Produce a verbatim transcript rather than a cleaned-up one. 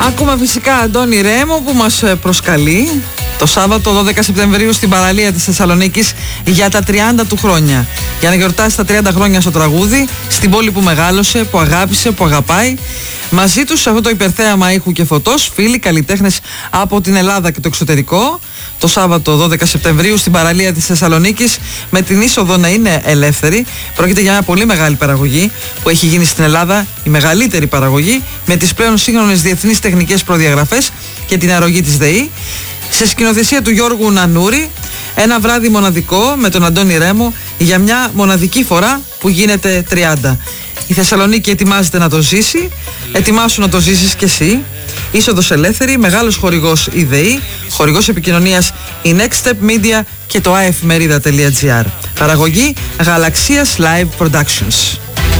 Ακούμε φυσικά Αντώνη Ρέμο που μας προσκαλεί το Σάββατο δώδεκα Σεπτεμβρίου στην παραλία της Θεσσαλονίκης για τα τριάντα του χρόνια. Για να γιορτάσει τα τριάντα χρόνια στο τραγούδι, στην πόλη που μεγάλωσε, που αγάπησε, που αγαπάει. Μαζί τους σε αυτό το υπερθέαμα ήχου και φωτός, φίλοι, καλλιτέχνες από την Ελλάδα και το εξωτερικό. Το Σάββατο δώδεκα Σεπτεμβρίου στην παραλία της Θεσσαλονίκης, με την είσοδο να είναι ελεύθερη. Πρόκειται για μια πολύ μεγάλη παραγωγή που έχει γίνει στην Ελλάδα, η μεγαλύτερη παραγωγή, με τις πλέον σύγχρονες διεθνείς τεχνικές προδιαγραφές και την αρρωγή της ΔΕΗ. Σε σκηνοθεσία του Γιώργου Νανούρη, ένα βράδυ μοναδικό με τον Αντώνη Ρέμο για μια μοναδική φορά που γίνεται τριάντα. Η Θεσσαλονίκη ετοιμάζεται να το ζήσει, ετοιμάσου να το ζήσεις κι εσύ. Είσοδος ελεύθερη, μεγάλος χορηγός η ΔΕΗ, χορηγός επικοινωνίας η Next Step Media και το άεφημερίδα τελεία τζι άρ. Παραγωγή Γαλαξίας Live Productions.